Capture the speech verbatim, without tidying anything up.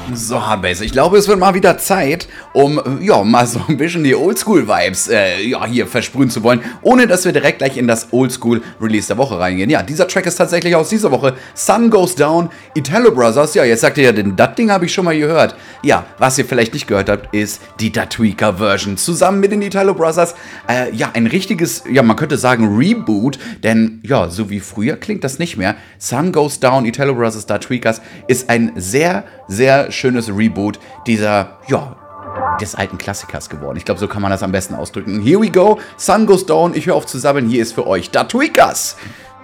So, Hardbase, ich glaube, es wird mal wieder Zeit, um, ja, mal so ein bisschen die Oldschool-Vibes, äh, ja, hier versprühen zu wollen, ohne dass wir direkt gleich in das Oldschool-Release der Woche reingehen. Ja, dieser Track ist tatsächlich aus dieser Woche, Sun Goes Down, Italo Brothers. Ja, jetzt sagt ihr ja, denn das Ding habe ich schon mal gehört. Ja, was ihr vielleicht nicht gehört habt, ist die Datwika-Version. Zusammen mit den Italo Brothers, äh, ja, ein richtiges, ja, man könnte sagen Reboot, denn, ja, so wie früher klingt das nicht mehr. Sun Goes Down, Italo Brothers, Datwikas ist ein sehr, sehr schönes Reboot dieser, ja, des alten Klassikers geworden. Ich glaube, so kann man das am besten ausdrücken. Here we go, Sun Goes Down, ich höre auf zu sabbeln, hier ist für euch Datwikas.